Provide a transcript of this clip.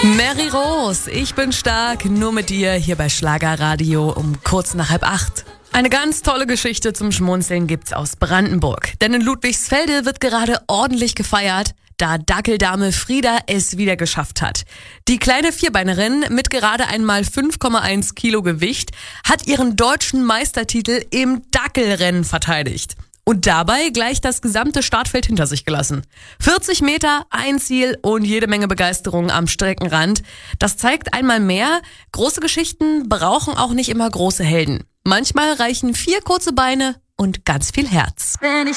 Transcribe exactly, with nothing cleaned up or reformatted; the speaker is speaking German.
Mary Rose, ich bin stark, nur mit dir hier bei Schlagerradio um kurz nach halb acht. Eine ganz tolle Geschichte zum Schmunzeln gibt's aus Brandenburg. Denn in Ludwigsfelde wird gerade ordentlich gefeiert, da Dackeldame Frieda es wieder geschafft hat. Die kleine Vierbeinerin mit gerade einmal fünf Komma eins Kilo Gewicht hat ihren deutschen Meistertitel im Dackelrennen verteidigt. Und dabei gleich das gesamte Startfeld hinter sich gelassen. vierzig Meter, ein Ziel und jede Menge Begeisterung am Streckenrand. Das zeigt einmal mehr, große Geschichten brauchen auch nicht immer große Helden. Manchmal reichen vier kurze Beine und ganz viel Herz. Wenn ich